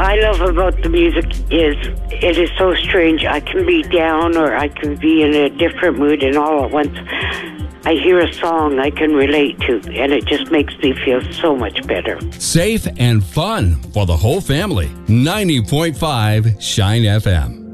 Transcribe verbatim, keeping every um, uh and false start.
I love about the music is it is so strange. I can be down or I can be in a different mood, and all at once I hear a song I can relate to, and it just makes me feel so much better. Safe and fun for the whole family. ninety point five Shine F M.